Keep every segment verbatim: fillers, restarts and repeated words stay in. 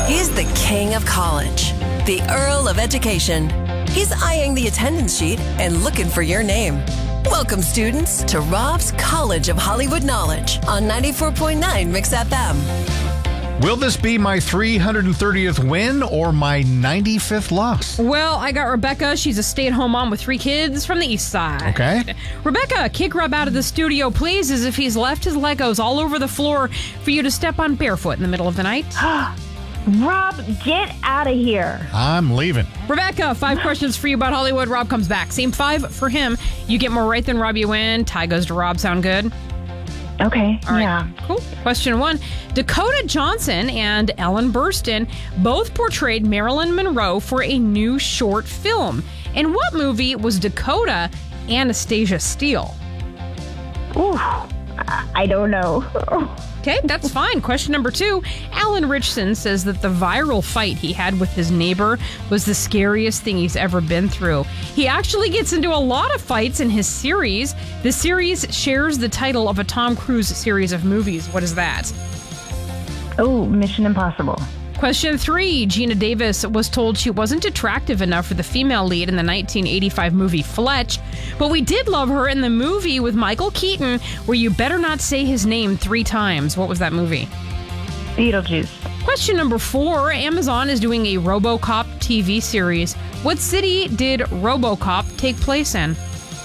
He's the king of college, the Earl of Education. He's eyeing the attendance sheet and looking for your name. Welcome, students, to Rob's College of Hollywood Knowledge on ninety-four point nine Mix F M. Will this be my three hundred thirtieth win or my ninety-fifth loss? Well, I got Rebecca. She's a stay-at-home mom with three kids from the east side. Okay. Rebecca, kick Rob out of the studio, please, as if he's left his Legos all over the floor for you to step on barefoot in the middle of the night. Rob, get out of here. I'm leaving. Rebecca, five questions for you about Hollywood. Rob comes back. Same five for him. You get more right than Rob, you win. Tie goes to Rob. Sound good? Okay, All right. yeah. Cool. Question one. Dakota Johnson and Ellen Burstyn both portrayed Marilyn Monroe for a new short film. In what movie was Dakota Anastasia Steele? Ooh, I I don't know. Okay, that's fine. Question number two. Alan Ritchson says that the viral fight he had with his neighbor was the scariest thing he's ever been through. He actually gets into a lot of fights in his series. The series shares the title of a Tom Cruise series of movies. What is that? Oh, Mission Impossible. Question three. Gina Davis was told she wasn't attractive enough for the female lead in the nineteen eighty-five movie Fletch, but we did love her in the movie with Michael Keaton where you better not say his name three times. What was that movie? Beetlejuice. Question number four. Amazon is doing a RoboCop T V series. What city did RoboCop take place in?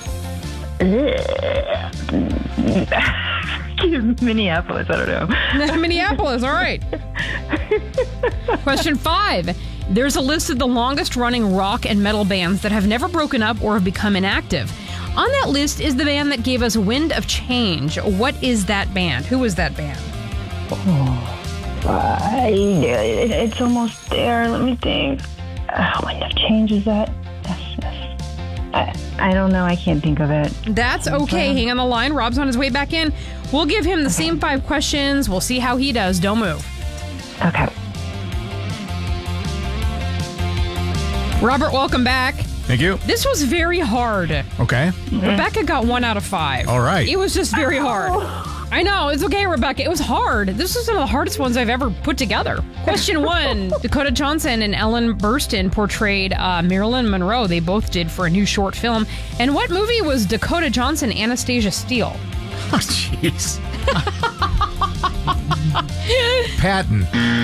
Minneapolis, I don't know. Minneapolis, all right. Question five. There's a list of the longest running rock and metal bands that have never broken up or have become inactive. On that list is the band that gave us Wind of Change. What is that band? Who is that band? Oh, I, it's almost there. Let me think. Uh, Wind of Change, is that? I, I don't know. I can't think of it. That's okay. Hang on the line. Rob's on his way back in. We'll give him the same five questions. We'll see how he does. Don't move. Okay. Robert, welcome back. Thank you. This was very hard. Okay. Rebecca got one out of five. All right. It was just very hard. I know. It's okay, Rebecca. It was hard. This was one of the hardest ones I've ever put together. Question one. Dakota Johnson and Ellen Burstyn portrayed uh, Marilyn Monroe. They both did for a new short film. And what movie was Dakota Johnson Anastasia Steele? Oh, jeez. Patton.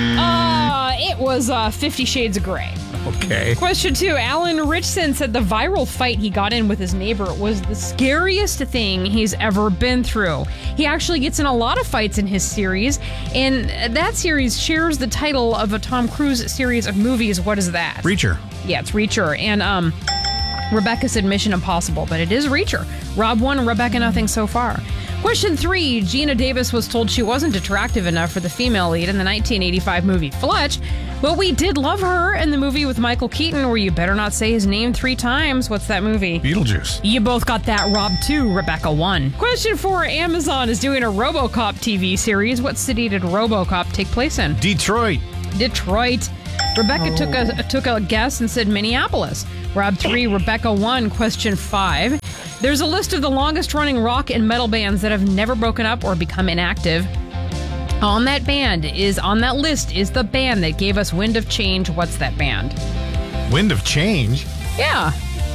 Uh, it was uh, Fifty Shades of Grey. Okay. Question two. Alan Ritchson said the viral fight he got in with his neighbor was the scariest thing he's ever been through. He actually gets in a lot of fights in his series, and that series shares the title of a Tom Cruise series of movies. What is that? Reacher. Yeah, it's Reacher. And um, Rebecca said Mission Impossible, but it is Reacher. Rob won, Rebecca nothing so far. Question three. Gina Davis was told she wasn't attractive enough for the female lead in the nineteen eighty-five movie Fletch, but we did love her in the movie with Michael Keaton where you better not say his name three times. What's that movie? Beetlejuice. You both got that. Rob two, Rebecca one. Question four. Amazon is doing a RoboCop T V series. What city did RoboCop take place in? Detroit. Detroit. Rebecca oh. took a took a guess and said Minneapolis. Rob three, Rebecca one. Question five. There's a list of the longest running rock and metal bands that have never broken up or become inactive. On that band is on that list is the band that gave us Wind of Change. What's that band? Wind of Change? Yeah.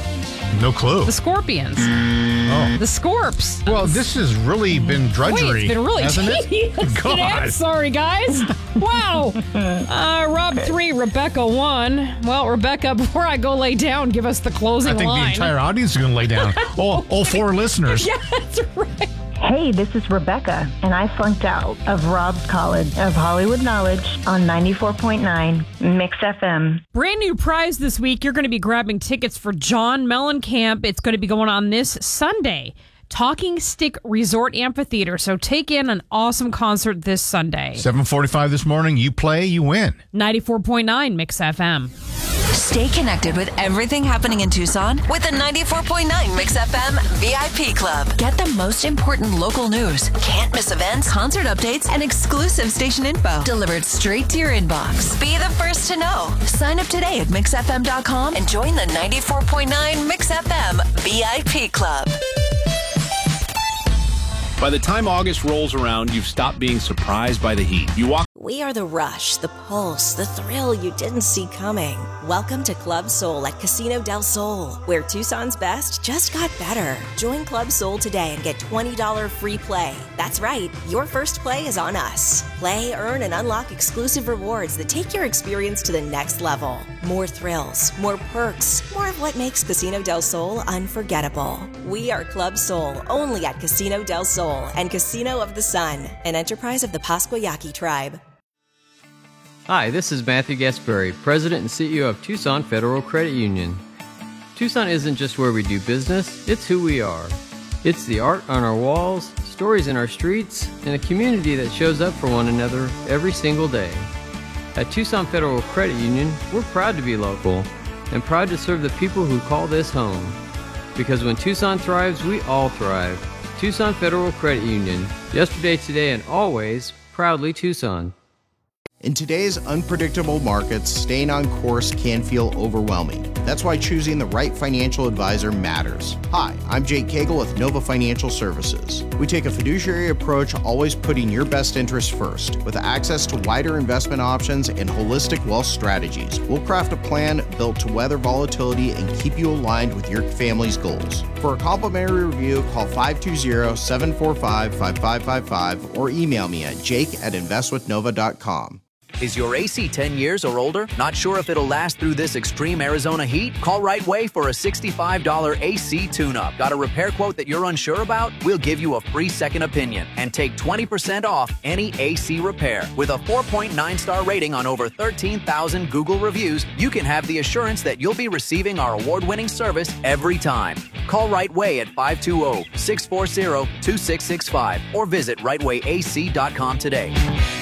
No clue. The Scorpions. Oh. The Scorps. Well, this has really been drudgery. Wait, it's been really hasn't tedious. it? God. I'm sorry, guys. Wow. Uh, Rob three, Rebecca one. Well, Rebecca, before I go lay down, give us the closing I think line. the entire audience is going to lay down. all, all four listeners. Yeah, that's right. Hey, this is Rebecca, and I flunked out of Rob's College of Hollywood Knowledge on ninety-four point nine Mix F M. Brand new prize this week. You're going to be grabbing tickets for John Mellencamp. It's going to be going on this Sunday. Talking Stick Resort Amphitheater. So take in an awesome concert this Sunday. seven forty-five this morning. You play, you win. ninety-four point nine Mix F M. Stay connected with everything happening in Tucson with the ninety-four point nine Mix F M V I P Club. Get the most important local news, can't miss events, concert updates, and exclusive station info delivered straight to your inbox. Be the first to know. Sign up today at mix f m dot com and join the ninety-four point nine Mix F M V I P Club. By the time August rolls around, you've stopped being surprised by the heat. You walk We are the rush, the pulse, the thrill you didn't see coming. Welcome to Club Soul at Casino del Sol, where Tucson's best just got better. Join Club Soul today and get twenty dollars free play. That's right, your first play is on us. Play, earn, and unlock exclusive rewards that take your experience to the next level. More thrills, more perks, more of what makes Casino del Sol unforgettable. We are Club Soul, only at Casino del Sol and Casino of the Sun, an enterprise of the Pasquayaki tribe. Hi, this is Matthew Gasparri, President and C E O of Tucson Federal Credit Union. Tucson isn't just where we do business, it's who we are. It's the art on our walls, stories in our streets, and a community that shows up for one another every single day. At Tucson Federal Credit Union, we're proud to be local and proud to serve the people who call this home. Because when Tucson thrives, we all thrive. Tucson Federal Credit Union. Yesterday, today, and always, proudly Tucson. In today's unpredictable markets, staying on course can feel overwhelming. That's why choosing the right financial advisor matters. Hi, I'm Jake Cagle with Nova Financial Services. We take a fiduciary approach, always putting your best interests first. With access to wider investment options and holistic wealth strategies, we'll craft a plan built to weather volatility and keep you aligned with your family's goals. For a complimentary review, call five two zero, seven four five, five five five five or email me at jake at invest with nova dot com. Is your A C ten years or older? Not sure if it'll last through this extreme Arizona heat? Call Right Way for a sixty-five dollars A C tune-up. Got a repair quote that you're unsure about? We'll give you a free second opinion and take twenty percent off any A C repair. With a four point nine star rating on over thirteen thousand Google reviews, you can have the assurance that you'll be receiving our award-winning service every time. Call Right Way at five two zero, six four zero, two six six five or visit right way a c dot com today.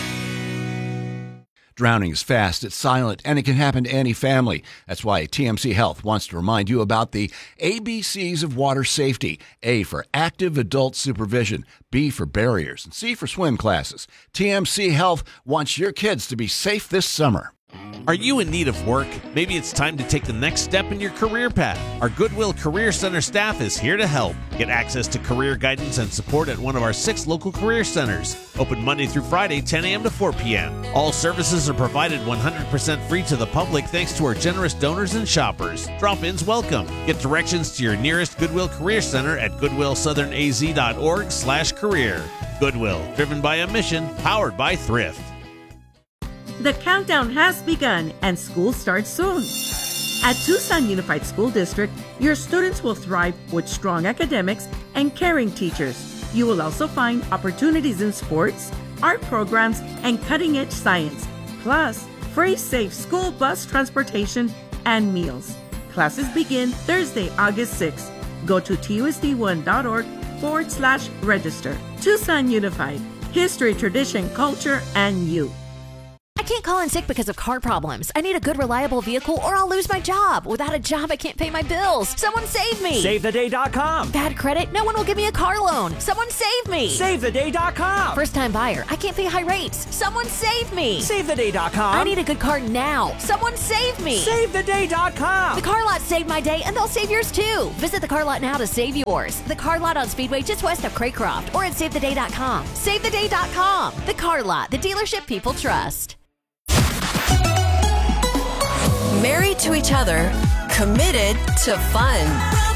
Drowning is fast, it's silent, and it can happen to any family. That's why T M C Health wants to remind you about the A B Cs of water safety. A for active adult supervision, B for barriers, and C for swim classes. T M C Health wants your kids to be safe this summer. Are you in need of work? Maybe it's time to take the next step in your career path. Our Goodwill Career Center staff is here to help. Get access to career guidance and support at one of our six local career centers. Open Monday through Friday, ten a.m. to four p.m. All services are provided one hundred percent free to the public thanks to our generous donors and shoppers. Drop-ins welcome. Get directions to your nearest Goodwill Career Center at goodwill southern a z dot org slash career. Goodwill, driven by a mission, powered by Thrift. The countdown has begun and school starts soon. At Tucson Unified School District, your students will thrive with strong academics and caring teachers. You will also find opportunities in sports, art programs, and cutting-edge science, plus free safe school bus transportation and meals. Classes begin Thursday, August sixth. Go to T U S D one dot org forward slash register. Tucson Unified, history, tradition, culture, and you. I can't call in sick because of car problems. I need a good, reliable vehicle or I'll lose my job. Without a job, I can't pay my bills. Someone save me. Save the day dot com. Bad credit? No one will give me a car loan. Someone save me. Save the day dot com. First-time buyer? I can't pay high rates. Someone save me. Save the day dot com. I need a good car now. Someone save me. Save the day dot com. The Car Lot saved my day and they'll save yours too. Visit the Car Lot now to save yours. The Car Lot on Speedway just west of Craycroft or at save the day dot com. save the day dot com. The Car Lot, the dealership people trust. Married to each other, committed to fun.